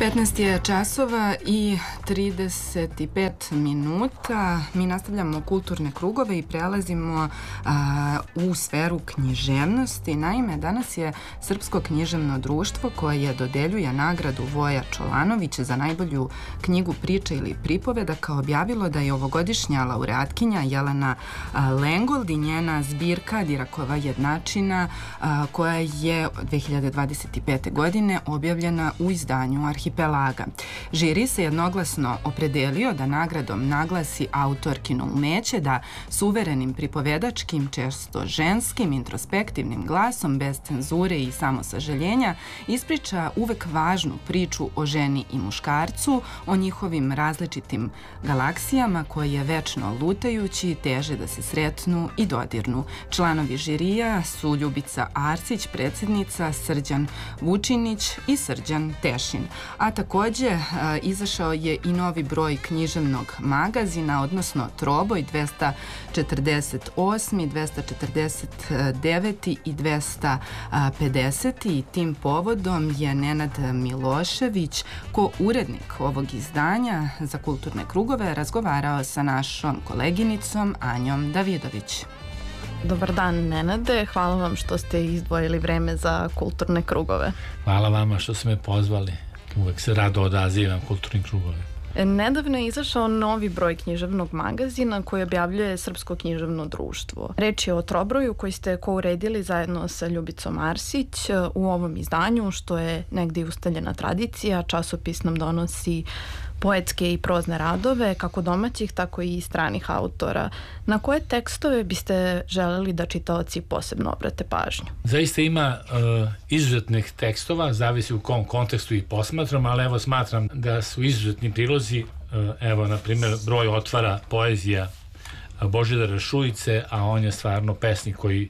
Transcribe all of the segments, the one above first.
15 je časova i 35 minuta. Mi nastavljamo kulturne krugove i prelazimo u sferu književnosti. Naime, danas je Srpsko književno društvo koje dodeljuje nagradu Voja Čolanovića za najbolju knjigu priče ili pripovedaka objavilo da je ovogodišnja laureatkinja Jelena Lengold i njena zbirka Dirakova jednačina koja je 2025. godine objavljena u izdanju Arhipelaga. Žiri se jednoglasno opredelio da nagradom naglasi autorkino umeće da suverenim pripovedačkim, često ženskim, introspektivnim glasom, bez cenzure i samosažaljenja, ispriča uvek važnu priču o ženi i muškarcu, o njihovim različitim galaksijama koje večno lutajući teže da se sretnu i dodirnu. Članovi žirija su Ljubica Arsić, predsjednica, Srđan Vučinić i Srđan Tešin. A takođe izašao je i novi broj književnog magazina, odnosno Troboj 248, 249 i 250 i tim povodom je Nenad Milošević, ko-urednik ovog izdanja za kulturne krugove, razgovarao sa našom koleginicom Anjom Davidović. Dobar dan, Nenade. Hvala vam što ste izdvojili vreme za kulturne krugove. Hvala vama što ste me pozvali. Uvek se rado odazivam kulturnim krugove. Nedavno je izašao novi broj književnog magazina koji objavljuje Srpsko književno društvo. Reč je o Trobroju koji ste ko-uredili zajedno sa Ljubicom Arsić. U ovom izdanju, što je negdje ustaljena tradicija, časopis nam donosi poetske i prozne radove, kako domaćih, tako i stranih autora. Na koje tekstove biste želeli da čitaoci posebno obrate pažnju? Zaista ima izuzetnih tekstova, zavisi u kom kontekstu ih posmatram, ali evo smatram da su izuzetni prilozi, evo na primjer broj otvara poezija Božidara Šujice, a on je stvarno pesnik koji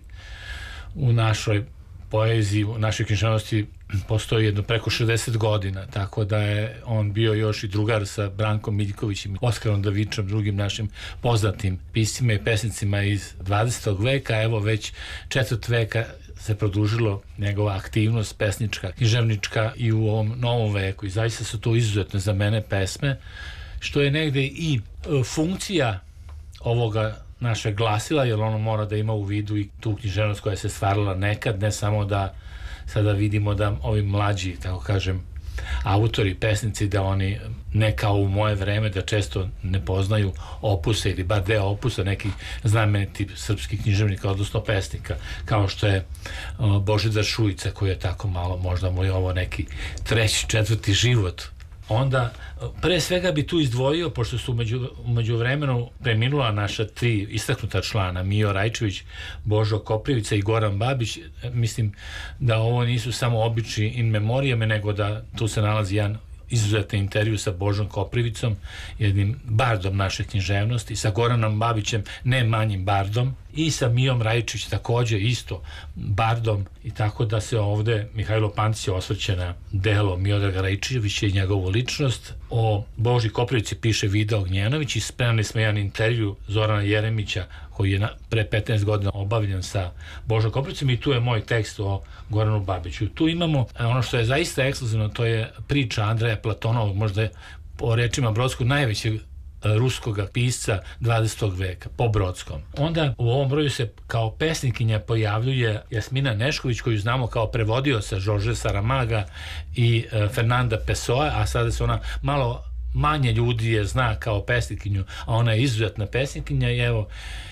u našoj poeziji, u našoj književnosti postoji jedno preko 60 godina, tako da je on bio još i drugar sa Brankom Miljkovićem, Oskarom Davičom, drugim našim poznatim piscima i pesnicima iz 20. veka. Evo već 4. veka se produžilo njegova aktivnost pesnička, književnička i u ovom novom veku i zaista su to izuzetne za mene pesme, što je negde i funkcija ovoga našeg glasila, jer ono mora da ima u vidu i tu književnost koja se stvarala nekad, ne samo da sada vidimo da ovi mlađi, tako kažem, autori, pesnici, da oni ne kao u moje vreme, da često ne poznaju opuse ili bar deo opusa nekih znamenitih srpskih književnika, odnosno pesnika, kao što je Božidar Šujica, koji je tako malo, možda mu je ovo neki 3., 4. život. Onda, pre svega bi tu izdvojio, pošto su umeđu vremenu preminula naša 3 istaknuta člana, Mio Rajčević, Božo Koprivica i Goran Babić, mislim da ovo nisu samo obični in memorijame, nego da tu se nalazi jedan izuzetni intervju sa Božom Koprivicom, jednim bardom naše književnosti, sa Goranom Babićem, ne manjim bardom, i sa Mijom Rajčić takođe isto bardom, i tako da se ovde Mihajlo Pantić osvrće na delo Miodraga Rajčevića i njegovu ličnost. O Boži Koprivici piše Vida Ognjenović i spremali smo jedan intervju Zorana Jeremića koji je pre 15 godina obavljen sa Božom Koprivicom i tu je moj tekst o Goranu Babiću. Tu imamo ono što je zaista ekskluzivno, to je priča Andreja Platonovog, možda je po rečima Brodskog najvećeg ruskog pisca 20. veka, po Brodskom. Onda u ovom broju se kao pesnikinja pojavljuje Jasmina Nešković, koju znamo kao prevodioca Žorže Saramaga i Fernanda Pessoa, a sada se ona malo manje ljudi je zna kao pesnikinju, a ona je izuzetna pesnikinja i evo,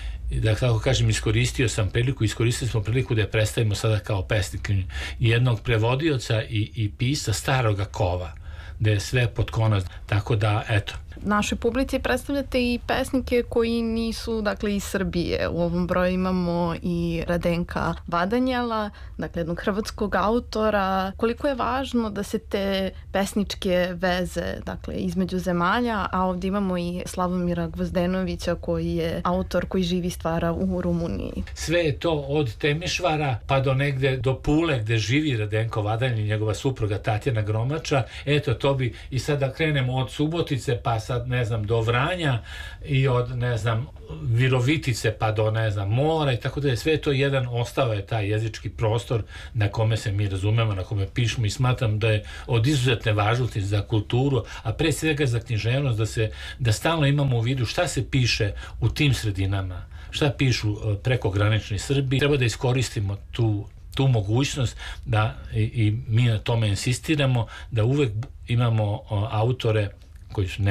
da tako kažem, iskoristili smo priliku da je predstavimo sada kao pesnikinju jednog prevodioca i pisca staroga kova, da je sve pod konac, tako da, eto. Našoj publici predstavljate i pesnike koji nisu, dakle, iz Srbije. U ovom broju imamo i Radenka Vadanjela, dakle, jednog hrvatskog autora. Koliko je važno da se te pesničke veze, dakle, između zemalja, a ovdje imamo i Slavomira Gvozdenovića koji je autor koji živi i stvara u Rumuniji. Sve je to od Temišvara pa do negde, do Pule gde živi Radenko Vadanjel i njegova supruga Tatjana Gromača. Eto, to bi, i sada krenemo od Subotice pa sad ne znam do Vranja i od ne znam Virovitice pa do ne znam mora i tako da je sve to jedan, ostao je taj jezički prostor na kome se mi razumemo, na kome pišemo i smatram da je od izuzetne važnosti za kulturu, a pre svega za književnost, da stalno imamo u vidu šta se piše u tim sredinama, šta pišu prekogranični Srbi. Treba da iskoristimo tu mogućnost da i mi na tome insistiramo, da uvek imamo autore koji su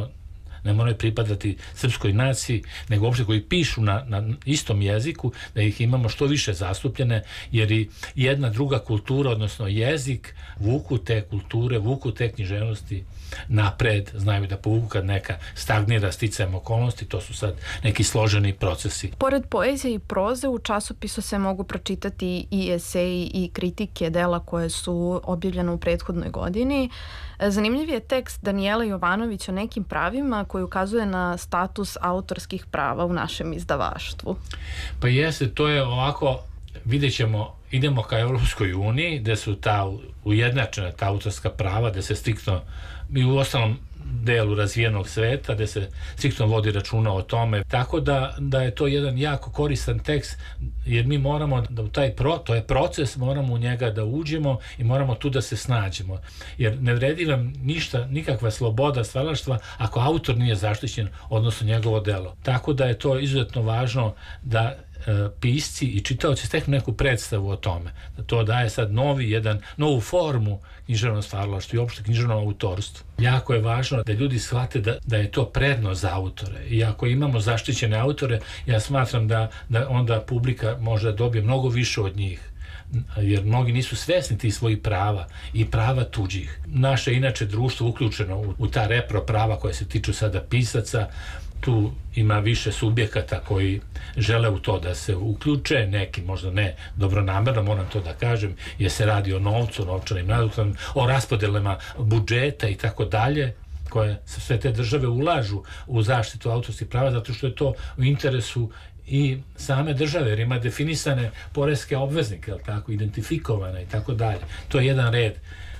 ne moraju pripadati srpskoj naciji, nego uopšte koji pišu na istom jeziku, da ih imamo što više zastupljene, jer i jedna druga kultura, odnosno jezik, vuku te kulture, vuku te književnosti napred, znaju da povuku kad neka stagnira sticajem okolnosti, to su sad neki složeni procesi. Pored poezije i proze, u časopisu se mogu pročitati i eseji i kritike dela koje su objavljene u prethodnoj godini. Zanimljiv je tekst Danijela Jovanović o nekim pravima koji ukazuje na status autorskih prava u našem izdavaštvu. Pa jeste, to je ovako, vidjet ćemo, idemo ka Evropskoj uniji, gde su ta ujednačena ta autorska prava, gde se striktno, i u ostalom delu razvijenog sveta, gde se striktno vodi računa o tome. Tako da je to jedan jako koristan tekst, jer mi moramo da to je proces, moramo u njega da uđemo i moramo tu da se snađemo. Jer ne vredi vam nikakva sloboda stvaralaštva ako autor nije zaštićen, odnosno njegovo delo. Tako da je to izuzetno važno da pisci i čitaoci steknu neku predstavu o tome. Da to daje sad novu formu književnom stvaralaštvu i uopšte književnom autorstvu. Jako je važno da ljudi shvate da je to prednost za autore. I ako imamo zaštićene autore, ja smatram da onda publika može da dobije mnogo više od njih, jer mnogi nisu svesni tih svojih prava i prava tuđih. Naše inače društvo uključeno u ta repro prava koja se tiču sada pisaca, tu ima više subjekata koji žele u to da se uključe, neki možda ne dobronamerno, moram to da kažem, jer se radi o novcu, novčanim nadoknadama, o raspodelama budžeta i tako dalje, koje sve te države ulažu u zaštitu autorskih prava, zato što je to u interesu i same države, jer ima definisane poreske obveznike, identifikovane i tako dalje. To je jedan red.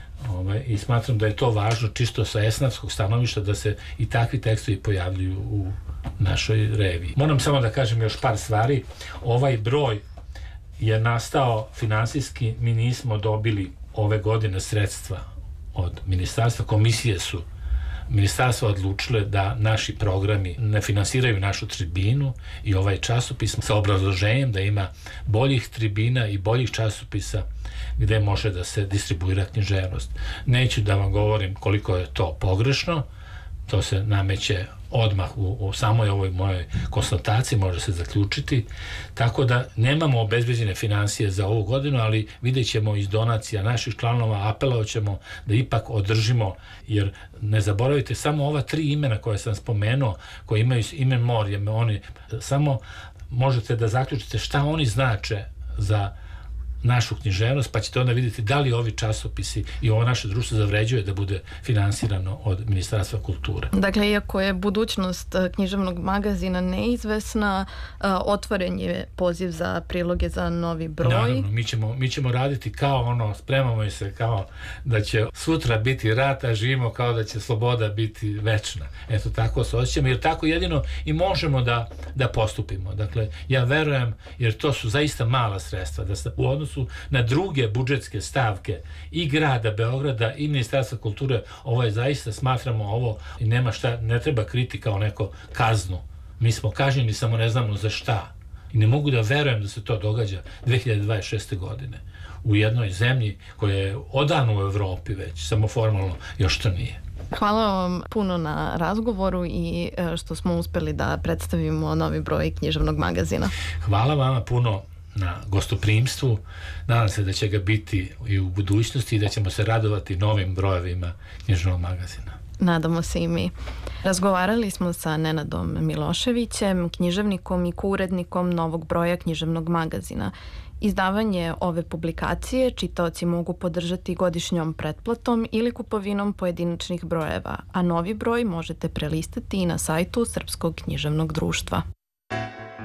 I smatram da je to važno čisto sa esnafskog stanovišta da se i takvi tekstovi pojavljuju u našoj reviji. Moram samo da kažem još par stvari. Ovaj broj je nastao finansijski, mi nismo dobili ove godine sredstva od ministarstva, komisije su ministarstva odlučile da naši programi ne finansiraju našu tribinu i ovaj časopis sa obrazloženjem da ima boljih tribina i boljih časopisa gde može da se distribuira književnost. Neću da vam govorim koliko je to pogrešno, to se nameće odmah u samoj ovoj mojoj konstataciji, može se zaključiti, tako da nemamo obezbeđene financije za ovu godinu, ali vidjet ćemo iz donacija naših članova, apelovat ćemo da ipak održimo, jer ne zaboravite samo ova 3 imena koje sam spomenuo, koje imaju ime Morje, oni samo možete da zaključite šta oni znače za našu književnost, pa ćete onda vidjeti da li ovi časopisi i ovo naše društvo zavređuje da bude finansirano od Ministarstva kulture. Dakle, iako je budućnost književnog magazina neizvesna, otvoren je poziv za priloge za novi broj. Naravno, mi ćemo raditi kao spremamo se kao da će sutra biti rat, a živimo kao da će sloboda biti večna. Eto, tako se osjećamo, jer tako jedino i možemo da postupimo. Dakle, ja verujem, jer to su zaista mala sredstva, da u odnosu na druge budžetske stavke i grada Beograda i Ministarstva kulture, ovo je zaista, smatramo ovo i nema šta, ne treba kriti kao neko kaznu. Mi smo kažnjeni, samo ne znamo za šta. I ne mogu da verujem da se to događa 2026. godine u jednoj zemlji koja je odavno u Evropi već, samo formalno još to nije. Hvala vam puno na razgovoru i što smo uspeli da predstavimo novi broj književnog magazina. Hvala vama puno na gostoprimstvu. Nadam se da će ga biti i u budućnosti i da ćemo se radovati novim brojevima književnog magazina. Nadamo se i mi. Razgovarali smo sa Nenadom Miloševićem, književnikom i urednikom novog broja književnog magazina. Izdavanje ove publikacije čitaoci mogu podržati godišnjom pretplatom ili kupovinom pojedinačnih brojeva, a novi broj možete prelistati i na sajtu Srpskog književnog društva.